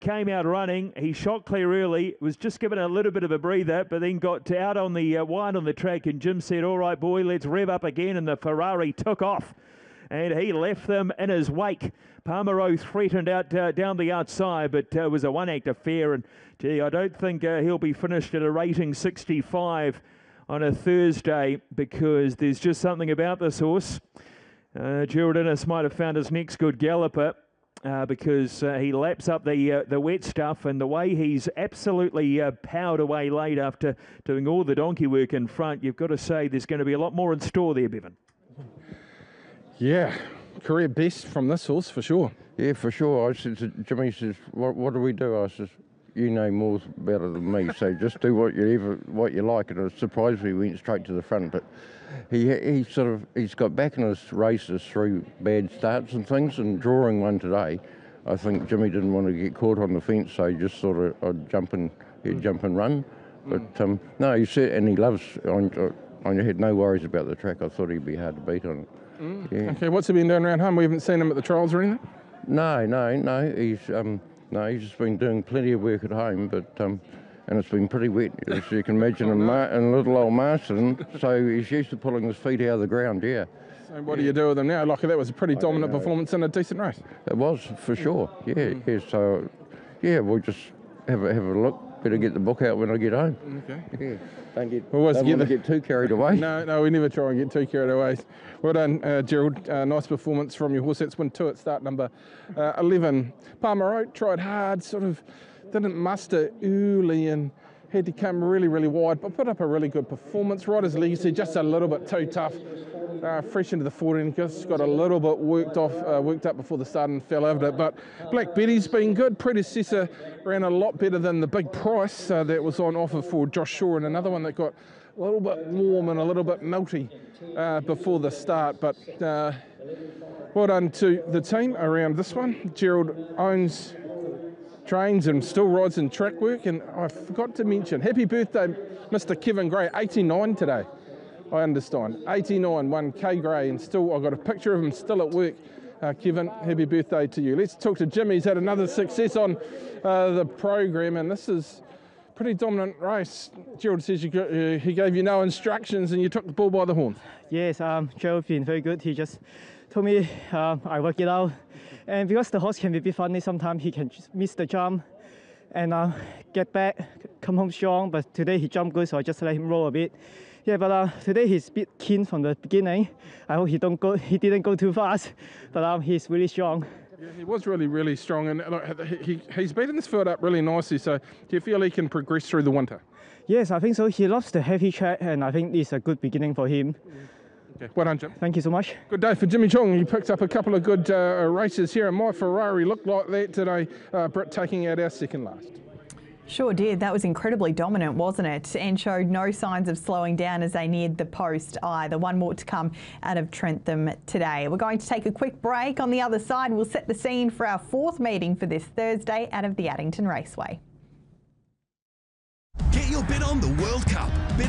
came out running. He shot clear early, was just given a little bit of a breather, but then got out on the wide on the track, and Jim said, all right, boy, let's rev up again, and the Ferrari took off. And he left them in his wake. Palmereau threatened out down the outside, but it was a one-act affair. And, gee, I don't think he'll be finished at a rating 65 on a Thursday, because there's just something about this horse. Gerald Innes might have found his next good galloper, because he laps up the wet stuff, and the way he's absolutely powered away late after doing all the donkey work in front, you've got to say there's going to be a lot more in store there, Bevan. Yeah, career best from this horse for sure. Yeah, for sure. I said to Jimmy, says, what do we do? I says, you know more about it than me, so just do what you like. And I was surprised we went straight to the front, but he's got back in his races through bad starts and things, and drawing one today. I think Jimmy didn't want to get caught on the fence, so he just thought I'd jump and run. But no, he said, and he loves on your head. No worries about the track. I thought he'd be hard to beat on it. Yeah. Okay, what's he been doing around home? We haven't seen him at the trials or anything? No. He's just been doing plenty of work at home, but and it's been pretty wet, as you can imagine, in little old Marston. So he's used to pulling his feet out of the ground. Yeah. So what do you do with him now? Like, that was a pretty dominant performance in a decent race. It was, for sure. Yeah. So we'll just have a look. Better get the book out when I get home. Okay. Yeah. Don't want to get too carried away. No, we never try and get too carried away. Well done, Gerald. Nice performance from your horse. That's win 2 at start number 11. Palmereau tried hard, sort of didn't muster early and had to come really, really wide, but put up a really good performance. Riders Legacy, just a little bit too tough. Fresh into the 14, just got a little bit worked up before the start and fell over it. But Black Betty's been good. Predecessor ran a lot better than the big price that was on offer for Josh Shaw, and another one that got a little bit warm and a little bit melty before the start. But well done to the team around this one. Gerald owns, trains and still rides in track work, and I forgot to mention, happy birthday Mr. Kevin Gray, 89 today. I understand. 89, won K Gray, and still I've got a picture of him still at work. Kevin, happy birthday to you. Let's talk to Jimmy. He's had another success on the program, and this is a pretty dominant race. Gerald says he gave you no instructions and you took the bull by the horns. Yes, Gerald's been very good. He just told me I work it out. And because the horse can be a bit funny, sometimes he can just miss the jump and get back, come home strong. But today he jumped good, so I just let him roll a bit. Yeah, but today he's a bit keen from the beginning. I hope he didn't go too fast, but he's really strong. Yeah, he was really, really strong, and he's beaten this field up really nicely. So do you feel he can progress through the winter? Yes, I think so. He loves the heavy track, and I think it's a good beginning for him. Okay, well done, Jim. Thank you so much. Good day for Jimmy Chong. He picked up a couple of good races here, and my Ferrari looked like that today. Britt taking out our second last. Sure did. That was incredibly dominant, wasn't it? And showed no signs of slowing down as they neared the post either. One more to come out of Trentham today. We're going to take a quick break. On the other side, we'll set the scene for our 4th meeting for this Thursday out of the Addington Raceway. Get your bet on the World Cup. Bet